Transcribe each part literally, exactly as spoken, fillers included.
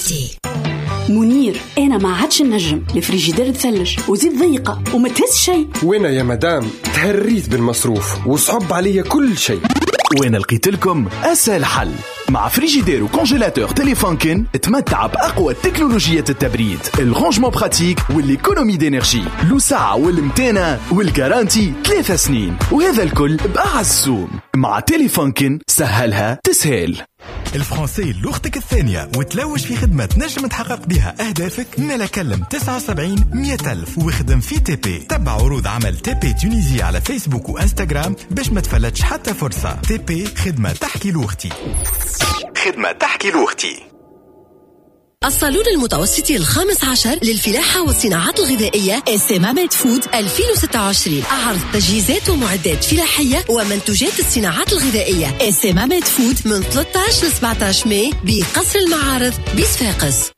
لوختي. منير انا ما عادش النجم، الفريجيدير تثلج وزيد ضيقه وما تهز شيء. وانا يا مدام تهريت بالمصروف وصعب عليا كل شيء. وانا لقيت لكم اسهل حل. مع فريجيدير وكونجيلاتور تيليفونكن تمتع بأقوى تكنولوجيات التبريد، الرانجمون براتيك والإيكونومي دينيرجي، لو ساعة والمتانة والجارانتي ثلاثة سنين، وهذا الكل بأعز سوم. مع تيليفونكن سهلها تسهل. الفرنسي لغتك الثانية وتلوج في خدمة نجم تحقق بها أهدافك. نلا كلم تسعة وسبعين مئة ألف وخدم في تي بي. تبع عروض عمل تي بي تونيزيا على فيسبوك وإنستغرام باش ما تفلتش حتى فرصة. تي بي خدمة تحكي لغتي. خدمة تحكي لغتي. الصالون المتوسطي الخامس عشر للفلاحة والصناعات الغذائية اسمامات فود ألفين وستة وعشرين، أعرض تجهيزات ومعدات فلاحية ومنتوجات الصناعات الغذائية. اسمامات فود من ثلاثة عشر ل سبعة عشر ماي بقصر المعارض بصفاقس.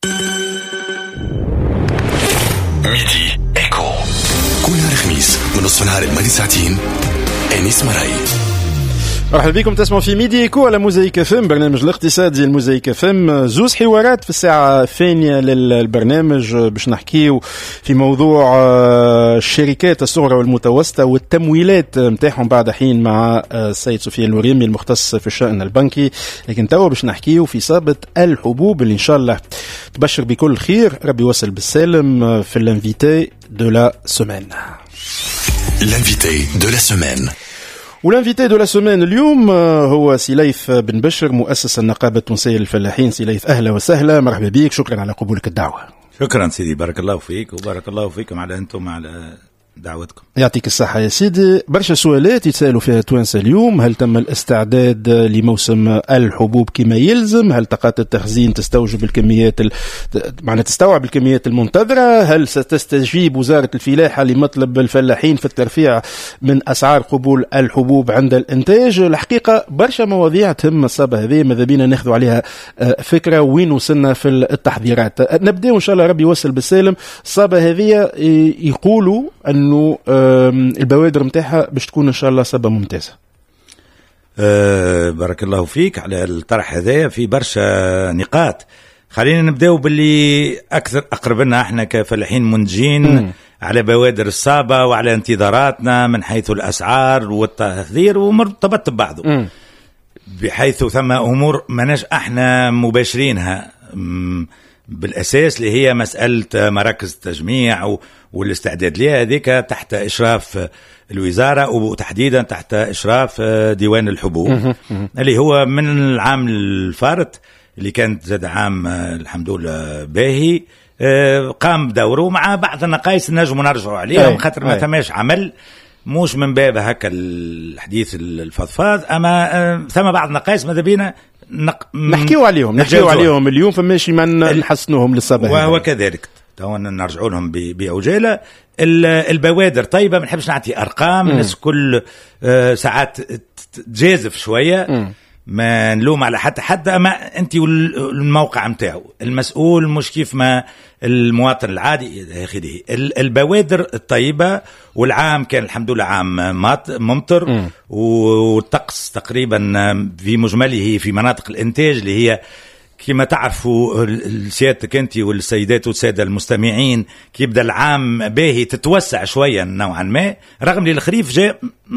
ميدي إيكو كل نهار خميس من نصف نهار الماضي ساعتين. أنيس مراي. مرحبا بكم، تسمعوا في ميدي إيكو على موزايك اف ام، برنامج الاقتصادي الموزايك اف ام. زوز حوارات في الساعة الثانية للبرنامج باش نحكيو في موضوع الشركات الصغرى والمتوسطة والتمويلات متاعهم بعد حين مع السيد سفيان الوريمي المختص في الشأن البنكي. لكن توا باش نحكيو في صابة الحبوب اللي إن شاء الله تبشر بكل خير، ربي يوصل بالسالم. في الانفيتي دو لا سومين. الانفيتي دو لا سومين. والانفيتي دو لا سومين اليوم هو سليف بن بشر، مؤسس النقابة التونسية للفلاحين. سليف أهلا وسهلا، مرحبا بك، شكرا على قبولك الدعوة. شكرا سيدي، بارك الله فيك وبارك الله فيكم على أنتم على دعوتكم. يعطيك الصحة يا سيدي. برشا سؤالات يتسألوا فيها توانسة اليوم. هل تم الاستعداد لموسم الحبوب كما يلزم؟ هل طاقات التخزين تستوجب الكميات ال... معنى تستوعب الكميات المنتظرة؟ هل ستستجيب وزارة الفلاحة لمطلب الفلاحين في الترفيع من أسعار قبول الحبوب عند الإنتاج؟ الحقيقة برشا مواضيع تهم الصبا هذه، ماذا بينا ناخذوا عليها فكرة وين وصلنا في التحضيرات. نبدأ إن شاء الله ربي يوصل بالسالم. الصبا هذه يقولوا أن انه البوادر متاعها باش تكون ان شاء الله صبا ممتازه. أه بارك الله فيك على الطرح هذا. في برشا نقاط، خلينا نبداو باللي اكثر اقرب لنا احنا كفلاحين منتجين م. على بوادر الصابه وعلى انتظاراتنا من حيث الاسعار والتحضير ومرتبط ببعضه م. بحيث ثم امور مناش احنا مباشرينها بالأساس اللي هي مسألة مراكز التجميع والاستعداد لها، هذيك تحت إشراف الوزارة وتحديدا تحت إشراف ديوان الحبوب اللي هو من العام الفارط اللي كانت زاد عام الحمد لله باهي قام بدوره مع بعض النقائص نجم نرجعوا عليهم خاطر ما ثماش عمل موش من باب هكا الحديث الفضفاض، أما ثم بعض النقائص ماذا بينا نق... نحكيو عليهم نحكيو عليهم اليوم، فماشي من نحسنوهم للصباح وهو كذلك. تو نرجعوا لهم بعجاله. البوادر طيبه، ما نحبش نعطي ارقام، الناس كل ساعات تجازف شويه م. ما نلوم على حتى حد، اما انت والموقع نتاعو المسؤول مش كيف ما المواطن العادي يا اخي. البوادر الطيبه، والعام كان الحمد لله عام ممطر م. والطقس تقريبا في مجمله في مناطق الانتاج اللي هي كما تعرفوا سيادتك انت والسيدات والساده المستمعين كي يبدا العام باهي تتوسع شويه نوعا ما، رغم ان الخريف جاء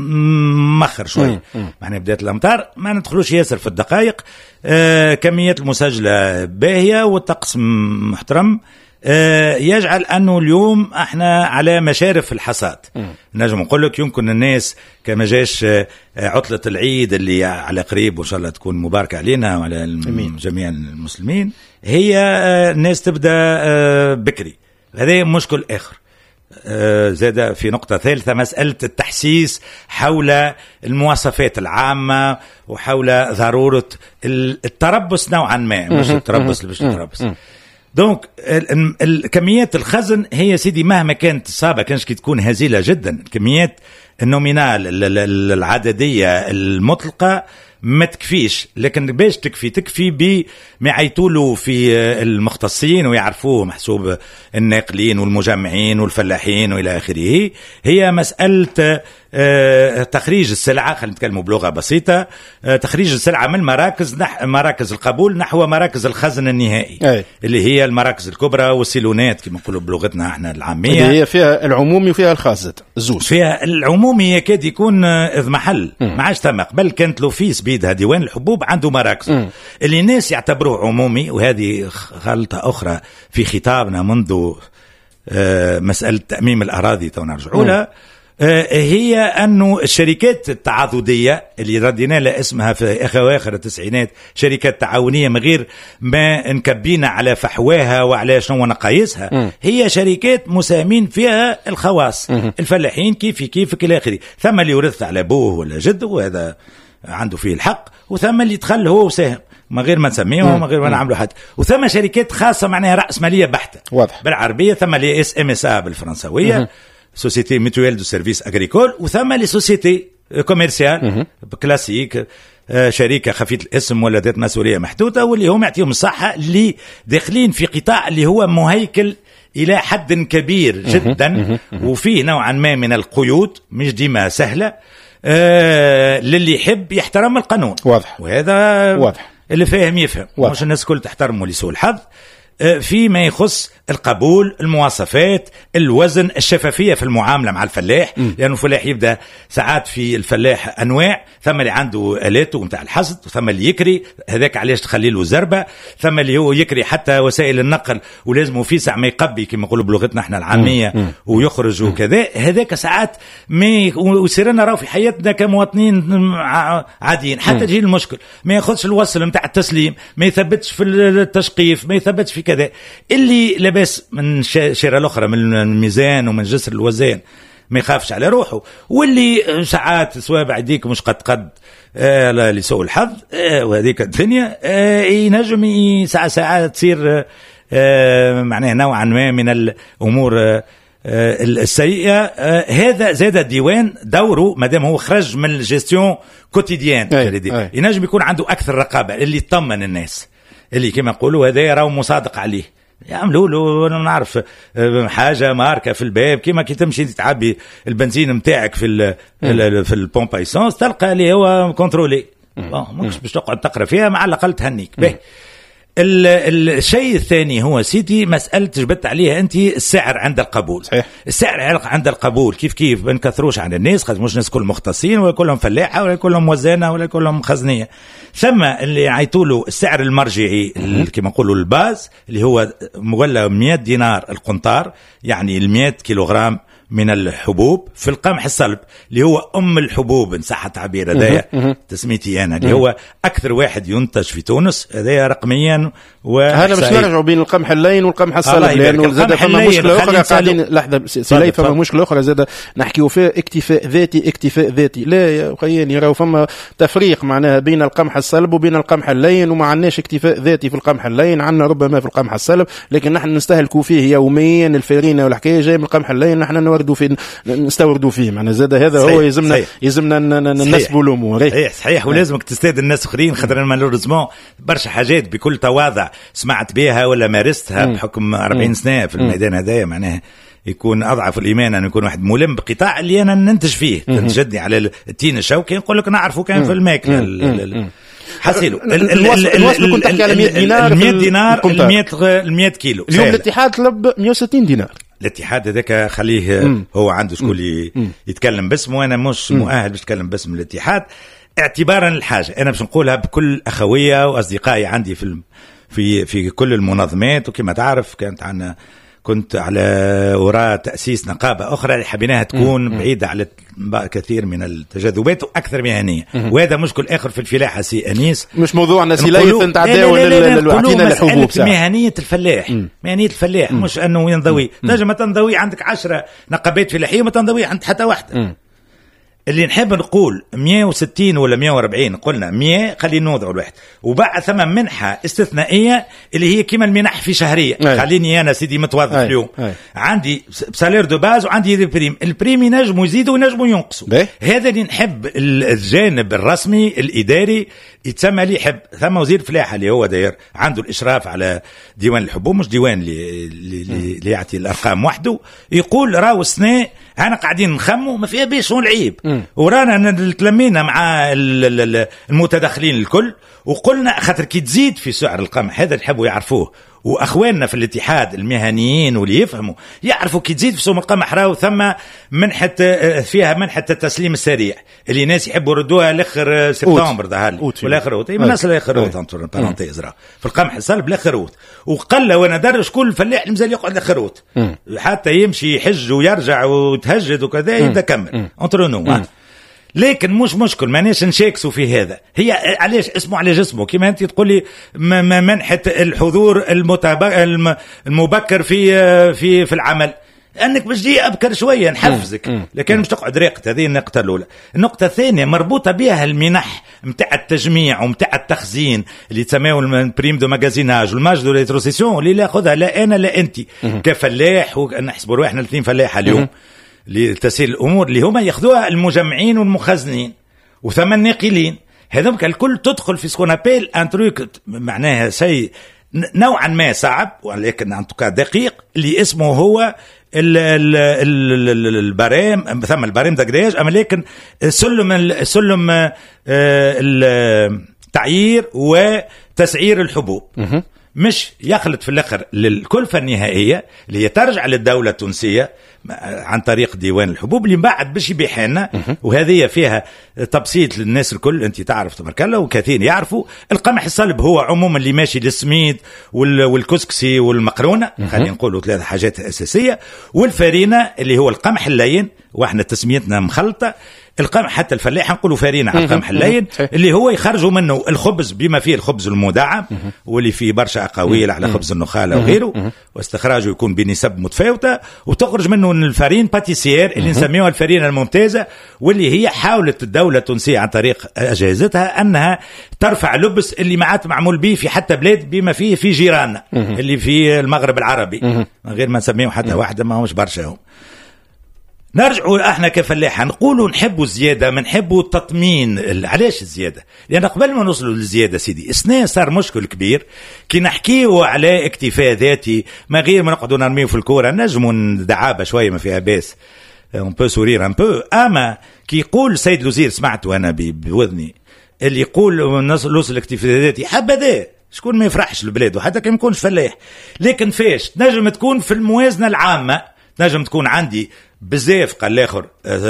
مخر شويه معناها بدات الامطار ما ندخلوش ياسر في الدقائق. آه كميات المسجله باهيه والطقس محترم، آه يجعل أنه اليوم احنا على مشارف الحصاد. نجم نقول لك يمكن الناس كما جاش آه عطلة العيد اللي على قريب وإن شاء الله تكون مباركة علينا وعلى جميع المسلمين، هي آه الناس تبدأ آه بكري. هذا مشكل آخر. آه زاد في نقطة ثالثة مسألة التحسيس حول المواصفات العامة وحول ضرورة التربص نوعا ما، مش التربص اللي مش التربص. دونك الكميات الخزن هي سيدي مهما كانت الصابة كانش كي تكون هزيلة جدا، الكميات النومينال العددية المطلقة ما تكفيش، لكن باش تكفي تكفي بما يعيطولوا في المختصين ويعرفوه محسوب الناقلين والمجمعين والفلاحين والى اخره. هي مسألة تخريج السلعة، خلينا نتكلموا بلغة بسيطة، تخريج السلعة من مراكز نح مراكز القبول نحو مراكز الخزن النهائي أي. اللي هي المراكز الكبرى والسيلونات كما نقولوا بلغتنا احنا العامية، اللي هي فيها العمومي وفيها الخاص الزوج. فيها العمومي يكاد يكون اذ محل ما عادش ثم قبل كانت لوفيس بيدها ديوان الحبوب عنده مراكز م. اللي الناس يعتبروه عمومي، وهذه خلطة أخرى في خطابنا منذ مسألة تأميم الأراضي تو نرجعوا لها. هي أنه الشركات التعاضدية اللي ردينا لها اسمها في أواخر التسعينات شركات تعاونية من غير ما نكبينا على فحواها وعلى شنو نقايسها، هي شركات مساهمين فيها الخواص الفلاحين كيف كيف إلى آخره. ثم اللي ورث على أبوه ولا جده وهذا عنده فيه الحق، وثم اللي دخل هو وساهم من غير ما نسميه ومن غير ما نعملوا حد، وثم شركات خاصة معناها رأس مالية بحتة واضح بالعربية، ثم اللي اس ام اس ا بالفرنسوية سوسيتي ميتويل دو سيرفيس اغريكول، وثم لي سوسيتي كوميرسيال كلاسيك شركة خفية الاسم ولا ذات مسؤولية محدودة، واللي هم يعطيهم الصحة اللي داخلين في قطاع اللي هو مهيكل إلى حد كبير جدا وفيه نوعا ما من القيود مش ديما سهلة آه للي يحب يحترم القانون واضح، وهذا واضح اللي فاهم يفهم واضح. مش الناس كل تحترمه لسوء الحظ فيما يخص القبول، المواصفات، الوزن، الشفافية في المعاملة مع الفلاح، لأنه يعني الفلاح يبدأ ساعات في الفلاح أنواع، ثم اللي عنده آلاته متاع الحصد، وثم اللي يكري هذاك علاش تخلي له زربة، ثم اللي هو يكري حتى وسائل النقل ولازم في ساعة ما يقبي كما نقولوا بلغتنا احنا العامية مم. ويخرج وكذا. هذاك ساعات ما ويصير لنا راهو في حياتنا كمواطنين عاديين حتى تجي المشكل ما ياخذش الوصل متاع التسليم، ما يثبتش في التشقيف، ما يثبتش في كذا، اللي لاباس من شيرة الأخرى من الميزان ومن جسر الوزان ما يخافش على روحه، واللي ساعات سوابع يديك مش قد قد آه لسوء الحظ آه وهذيك الدنيا آه ينجم ساعة ساعات تصير آه معناها نوعا ما من الأمور آه السيئة. آه هذا زاد الديوان دوره مادام هو خرج من الجيستيون كوتيديان ينجم يكون عنده أكثر رقابة اللي يطمن الناس، اللي كما نقولوا هذا يراو مصادق عليه، يعملوا له انا نعرف حاجه ماركه في الباب كيما كي تمشي تعبي البنزين نتاعك في ال في البومب ايسونس تلقى اللي هو كونترولي، ماكش باش تقعد تقرا فيها مع الاقل تهنيك به. الشيء الثاني هو سيدي مسألة جبت عليها أنت السعر عند القبول صحيح. السعر عند القبول كيف كيف بنكثروش عن الناس، خاطر مش ناس كل مختصين ولا كلهم فلاحة ولا كلهم وزانة ولا كلهم خزنية، ثم اللي عيطوله السعر المرجعي كما نقولوا الباز اللي هو مولى مئة دينار القنطار، يعني المئة كيلوغرام من الحبوب في القمح الصلب اللي هو أم الحبوب إن صح التعبير هذايا تسميتي أنا، اللي هو أكثر واحد ينتج في تونس هذايا رقميا. هذا مش نرجعوا بين القمح اللين والقمح الصلب لأنه زاد فما مشكلة أخرى قاعدين لحظة سلاي فما مشكلة أخرى زاد نحكيوا فيها اكتفاء ذاتي اكتفاء ذاتي لا يا خياني راهو فما تفريق معناها بين القمح الصلب وبين القمح اللين، وما عندناش اكتفاء ذاتي في القمح اللين، عندنا ربما في القمح الصلب لكن نحن نستهلكوا فيه يوميا الفارينة والحكاية جاي من القمح اللين نحن نوردوا فيه نستوردوا فيه معنا زاد هذا صحيح. هو يلزمنا يلزمنا ننسبوا الامور صحيح صحيح ولازمك تستاذن الناس اخرين خاطر مالوريزمون برشا حاجات بكل تواضع سمعت بها ولا مارستها بحكم أربعين سنه في الميدان هذايا معناها يكون أضعف الإيمان أن يكون واحد ملم بقطاع اللي أنا ننتج فيه تنجدني على التين الشوكي نقول لك نعرفه كان في الماكلة حسيلو الوصل كنت تحكي على مئة دينار مئة دينار مئة كيلو اليوم الاتحاد طلب مئة وستين دينار. الاتحاد هذاك خليه مم. هو عنده شكون يتكلم باسمه وانا مش مم. مؤهل باش اتكلم باسم الاتحاد اعتبارا الحاجه. انا باش نقولها بكل اخويه واصدقائي عندي في في في كل المنظمات، وكما تعرف كانت عندنا كنت على وراء تأسيس نقابة أخرى اللي حبيناها تكون مم. بعيدة على كثير من التجاذبات وأكثر مهنية، وهذا مشكل آخر في الفلاحة سي أنيس مش موضوع نسيلية تنتعداو للوعدين الحبوب مهنية الفلاح مم. مهنية الفلاح مم. مش أنه ينضوي نجم ما تنضوي عندك عشرة نقابات فلاحية وما تنضوي عند حتى واحدة. اللي نحب نقول مية وستين ولا مية وأربعين، قلنا مية خلينا نوضعوا الواحد، وبعد ثم منحة استثنائية اللي هي كما المنح في شهرية. أي. خليني أنا سيدي متوظف أي. اليوم أي. عندي سالير دو باز وعندي البريم، البريم ينجموا يزيدوا وينجموا ينقصوا. هذا اللي نحب الجانب الرسمي الإداري يتسمى لي حب. ثم وزير فلاحة اللي هو داير عنده الإشراف على ديوان الحبوب، مش ديوان اللي, اللي, اللي يعطي الأرقام وحده، يقول راهو السنة أنا قاعدين نخمو ما فيها بيش العيب، ورانا نتلمينا مع المتدخلين الكل وقلنا خاطر كي تزيد في سعر القمح، هذا نحبوا يعرفوه واخواننا في الاتحاد المهنيين واللي يفهموا يعرفوا كي تزيد في سوم القمح راهو ثم منحه فيها منحه التسليم السريع اللي ناس يحبوا يردوها لاخر سبتمبر ظهر ولا اخر اوت من الناس اللي اخر اوت انتر بارونتيز راه في القمح الصلب لاخر اوت، وقل وانا درج كل فلاح مازال يقعد لاخر اوت حتى يمشي يحج ويرجع وتهجد وكذا يبدا كمل انتر نو. لكن مش مشكل مانيش نشاكسوا في هذا، هي علاش اسمه على جسمه كما انت تقول لي منحه الحضور المبكر في في في العمل، انك باش تجي ابكر شويه نحفزك، لكن مش تقعد راقد. هذه النقطه الاولى. النقطه الثانيه مربوطه بها المنح نتاع التجميع ونتاع التخزين اللي تسميه البريم دو ماغازيناج والماج دو ريتروسيسيون اللي ياخذها لا انا لا انت كفلاح، ونحسبوا روحنا الاثنين فلاحه اليوم لتسهيل الأمور اللي هما ياخذوها المجمعين والمخزنين وثم الناقلين، هذوك الكل تدخل في سكون ابيل ان تروك، معناها شيء نوعا ما صعب ولكن انتقا دقيق اللي اسمه هو البرام، ثم البرام دقداج، اما لكن سلم سلم التعيير وتسعير الحبوب مش يخلط في الاخر للكلفه النهائيه اللي ترجع للدوله التونسيه عن طريق ديوان الحبوب اللي بعد باش يبيع لنا، وهذه فيها تبسيط للناس الكل. انت تعرف تبارك الله وكثير يعرفوا القمح الصلب هو عموما اللي ماشي للسميد والكسكسي والمقرونه، خلينا نقولوا ثلاث حاجات اساسيه، والفارينه اللي هو القمح اللين، واحنا تسميتنا مخلطه القمح حتى الفلاح نقولوا فارينة على القمح اللين اللي هو يخرجوا منه الخبز بما فيه الخبز المدعم واللي فيه برشا أقاويل على خبز النخالة وغيره، واستخراجه يكون بنسب متفاوتة، وتخرج منه الفارين باتيسير اللي نسميها الفارينة الممتازة، واللي هي حاولت الدولة التونسية عن طريق أجهزتها أنها ترفع لبس اللي معات معمول به في حتى بلاد بما فيه في جيراننا اللي في المغرب العربي من غير ما نسميه حتى واحدة ما همش برشا هم. نرجعوا احنا كفلاحة نقولوا نحبوا الزيادة، ما نحبوا التطمين. علاش الزيادة؟ لأن قبل ما نوصلوا للزيادة سيدي إسنا صار مشكل كبير كي نحكيوا على اكتفاء ذاتي، ما غير ما نقعدوا نرميوا في الكورة، نجموا دعابة شوية ما فيها باس on peut sourire un peu، أما كي يقول سيد الوزير سمعته أنا بوذني اللي يقول نوصل الاكتفاء ذاتي، حبذا شكون ما يفرحش البلاد وحتى كي ما يكونش فلاح، لكن فاش نجم تكون في الموازنة العامة، نجم تكون عندي بزاف قال الاخر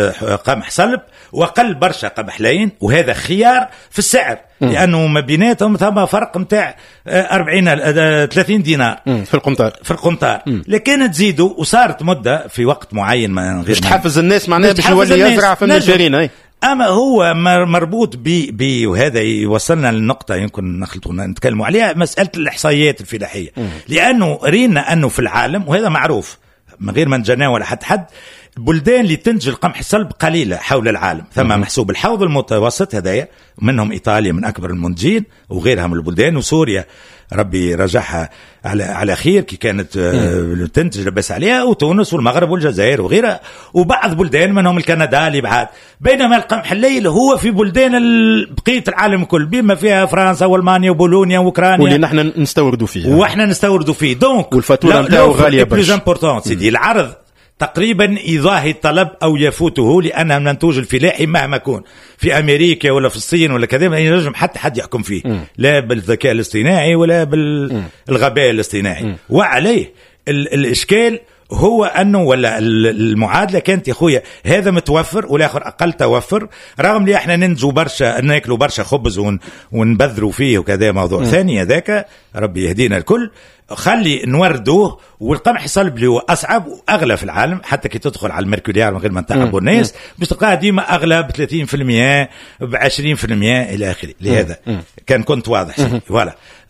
قمح صلب وقل برشا قمح لين، وهذا خيار في السعر م. لانه ما بيناتهم ثم فرق نتاع أربعين ثلاثين دينار في القنطار في القنطار، لكن تزيدوا وصارت مده في وقت معين ما غير تحفز الناس معناها باش يولي يزرع في المجارين. اما هو مربوط ب ب وهذا يوصلنا للنقطه يمكن نخلطوا نتكلموا عليها، مساله الاحصائيات الفلاحيه م. لانه رينا انه في العالم وهذا معروف من غير ما نتجناول حد حد بلدان اللي تنتج القمح الصلب قليلة حول العالم، ثم محسوب الحوض المتوسط هدايا منهم إيطاليا من أكبر المنتجين وغيرها من البلدان، وسوريا ربي رجعها على على خير كي كانت آه تنتج لبس عليها، وتونس والمغرب والجزائر وغيرها، وبعض بلدان منهم الكندا اللي بعد، بينما القمح الليل هو في بلدان بقية العالم كل بما فيها فرنسا والمانيا وبولونيا واوكرانيا واللي نحن نستوردوا فيه واحنا نستوردوا فيه، دونك والفاتورة نتاعو غالية برشا. سيدي العرض تقريبا يضاهي الطلب او يفوته، لان المنتوج الفلاحي مهما كون في امريكا ولا في الصين ولا كذا ما ينجم حتى حد يحكم فيه م. لا بالذكاء الاصطناعي ولا بالغباء الاصطناعي م. وعليه ال الاشكال هو انه ولا المعادله كانت يا خويا هذا متوفر والاخر اقل توفر، رغم لي احنا ننتجوا برشا ناكلوا برشا خبز ون ونبذروا فيه وكذا موضوع م. ثاني هذاك ربي يهدينا الكل، خلي نوردوه. والقمح الصلب اللي هو اصعب واغلى في العالم، حتى كي تدخل على الميركوريار من غير ما نتعبوا الناس باش تلقاه ديما اغلى ب ثلاثين بالمئة ب عشرين بالمئة الى اخره، لهذا كان كنت واضح فوالا.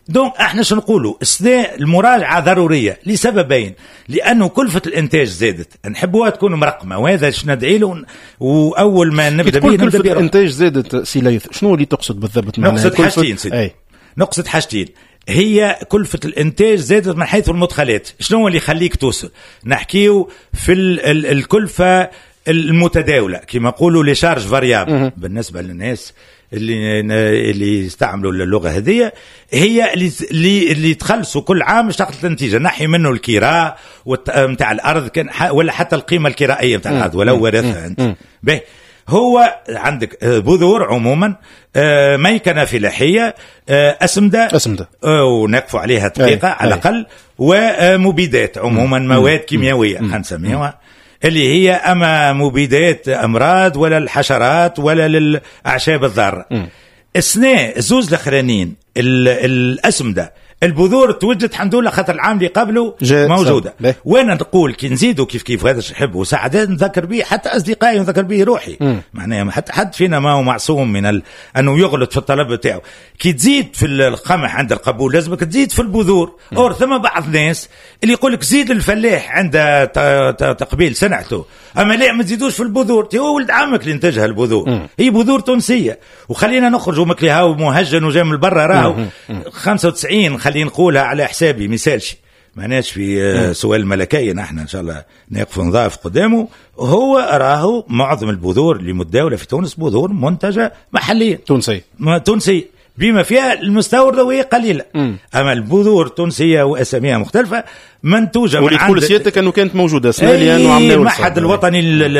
دونك احنا شو نقولوا السنة المراجعة ضرورية لسببين، لأنه كلفة الإنتاج زادت، نحبوها تكون مرقمة، وهذا ايش ندعي له. وأول ما نبدأ به كلفة الإنتاج زادت سيليث، شنو اللي تقصد بالضبط؟ نقصد حاجتين سيدي، نقصد حاجتين. هي كلفة الإنتاج زادت من حيث المدخلات. شنو اللي يخليك توصل؟ نحكيو في ال ال الكلفة المتداولة كما يقولوا لي شارج فاريابل بالنسبة للناس اللي اللي يستعملوا اللغة هذه، هي اللي اللي تخلصوا كل عام اشتغلت النتيجة، نحي منه الكراء نتاع الأرض كان ولا حتى القيمة الكرائية نتاع الأرض ولو ورثها أنت. به هو عندك بذور عموما، ميكنة فلاحية، أسمدة, أسمدة. ونقفوا عليها دقيقة على الأقل، ومبيدات عموما مواد كيميائية خلينا نسميوها، اللي هي أما مبيدات أمراض ولا الحشرات ولا للأعشاب الضارة. السنة الزوز الأخرانيين الأسمدة البذور توجد الحمد لله خاطر العام اللي قبله موجوده. وانا نقول كي نزيدوا كيف كيف هذا نحب وسعدات نذكر به حتى اصدقائي نذكر به روحي، معناها حتى حد فينا ما هو معصوم من ال... انه يغلط في الطلب بتاعه. كي تزيد في القمح عند القبول لازمك تزيد في البذور. اور ثم بعض الناس اللي يقول لك زيد الفلاح عند تقبيل سنعته، اما لا ما تزيدوش في البذور، هو ولد عمك اللي انتجها البذور، هي بذور تونسيه. وخلينا نخرجوا مكلي هاو مهجن وجاي من برا راهو خمسة وتسعين خلينا نقولها على حسابي مثالش معناش في سؤال الملكية، نحن إن شاء الله نقف نضاف قدامه. هو راهو معظم البذور اللي متداولة في تونس بذور منتجة محليا تونسية تونسية بما فيها المستوردة وهي قليلة. مم. أما البذور تونسية وأساميها مختلفة منتوجة من عند سيادتك أنه كانت موجودة سناليا وعملوا المعهد الوطني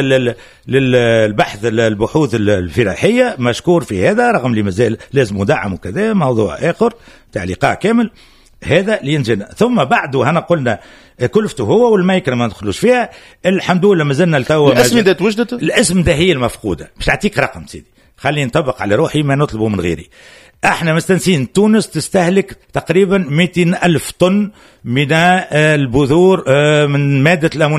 للبحث البحوث الفلاحية مشكور في هذا، رغم اللي مازال لازم مدعم وكذا موضوع آخر تعليقات كامل هذا اللي ينجن. ثم بعده هنا قلنا كلفته هو والميكرة ما ندخلوش فيها الحمد لله مازلنا التو. الاسم ده توجدت، الاسم ده هي المفقودة. مش أعطيك رقم سيدي، خليني نطبق على روحي ما نطلبه من غيري. احنا مستنسين تونس تستهلك تقريبا مئتين ألف طن من البذور من مادة الأمونيا